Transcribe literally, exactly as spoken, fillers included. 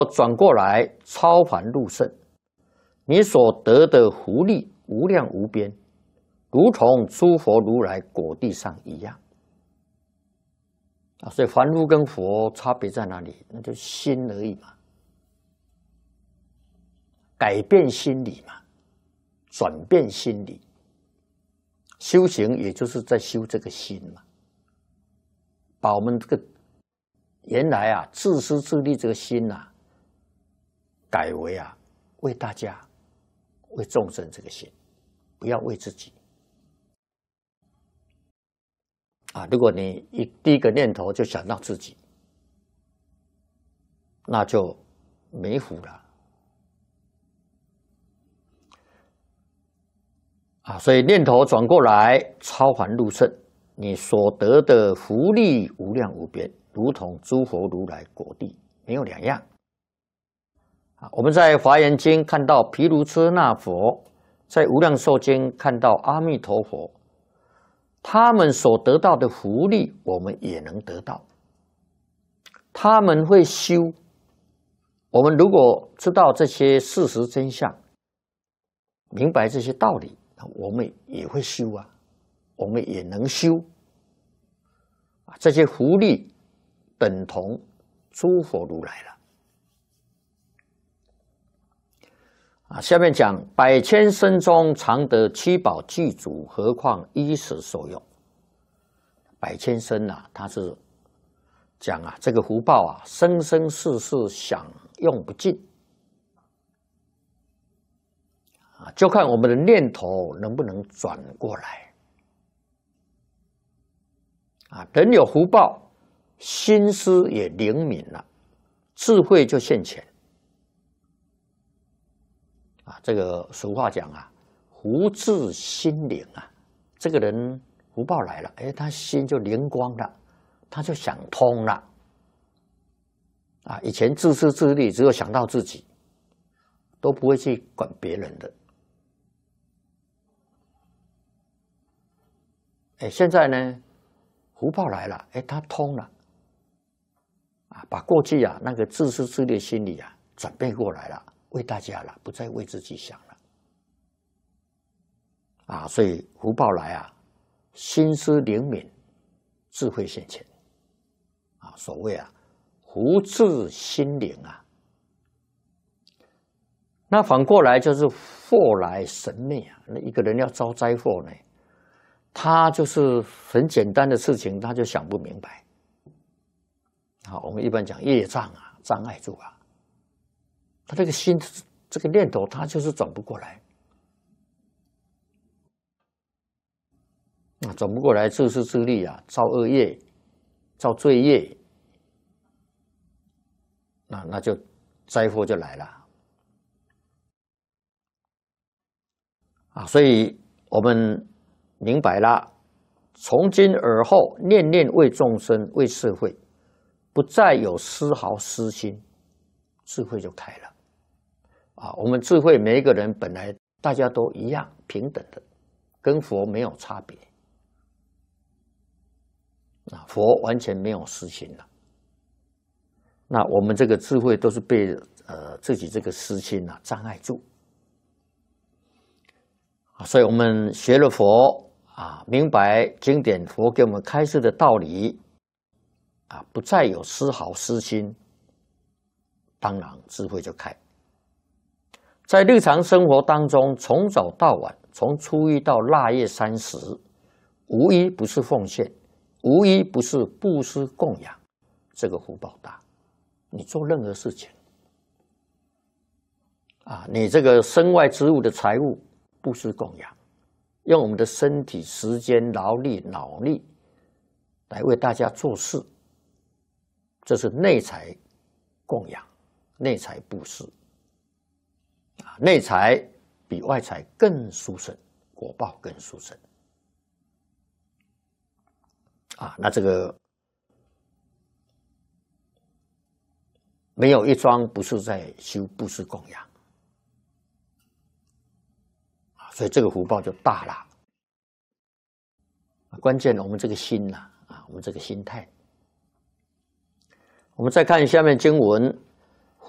转过来超凡入圣，你所得的福利无量无边，如同诸佛如来果地上一样。啊，所以凡夫跟佛差别在哪里？那就心而已嘛，改变心理嘛，转变心理。修行也就是在修这个心嘛，把我们这个原来啊自私自利这个心呐、啊，改为啊为大家、为众生这个心，不要为自己。啊，如果你一第一个念头就想到自己，那就没福了。啊，所以念头转过来，超凡入圣，你所得的福利无量无边，如同诸佛如来果地，没有两样。啊，我们在华严经看到毗卢遮那佛，在无量寿经看到阿弥陀佛，他们所得到的福利，我们也能得到。他们会修，我们如果知道这些事实真相，明白这些道理，我们也会修啊，我们也能修。这些福利等同诸佛如来了。啊，下面讲百千身中常得七宝具足，何况衣食受用。百千身啊，它是讲啊，这个福报啊，生生世世享用不尽。啊，就看我们的念头能不能转过来。啊，人有福报，心思也灵敏了，智慧就现前。啊，这个俗话讲啊，福至心灵啊，这个人福报来了，哎，他心就灵光了，他就想通了。啊，以前自私自利，只有想到自己，都不会去管别人的。哎，现在呢，福报来了，哎，他通了，啊，把过去啊那个自私自利的心理啊转变过来了，为大家了，不再为自己想了，啊，所以福报来啊，心思灵敏，智慧现前，啊，所谓啊，福至心灵啊。那反过来就是祸来神灭啊，那一个人要遭灾祸呢？他就是很简单的事情，他就想不明白。好，我们一般讲业障啊，障碍住啊，他这个心这个念头，他就是转不过来。啊，转不过来，自私自利啊，造恶业，造罪业，那那就灾祸就来了。啊，所以我们明白了，从今而后，念念为众生、为社会，不再有丝毫私心，智慧就开了。啊，我们智慧每一个人本来大家都一样平等的，跟佛没有差别。啊，佛完全没有私心了。那我们这个智慧都是被呃自己这个私心啊障碍住。所以我们学了佛啊，明白经典佛给我们开示的道理啊，不再有丝毫私心，当然智慧就开。在日常生活当中，从早到晚，从初一到腊月三十，无一不是奉献，无一不是布施供养，这个福报大。你做任何事情啊，你这个身外之物的财物布施供养，用我们的身体、时间、劳力、脑力来为大家做事，这是内财供养，内财布施。啊，内财比外财更殊胜，果报更殊胜。啊，那这个没有一桩不是在修布施供养。所以这个福报就大了。关键我们这个心呐，啊，我们这个心态。我们再看下面经文